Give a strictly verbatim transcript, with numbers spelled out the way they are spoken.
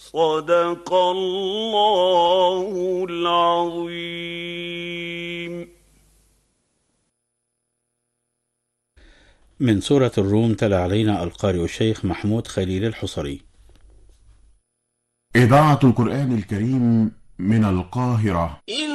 صدق الله العظيم. من سورة الروم تلا علينا القارئ الشيخ محمود خليل الحصري. إذاعة القرآن الكريم من القاهرة.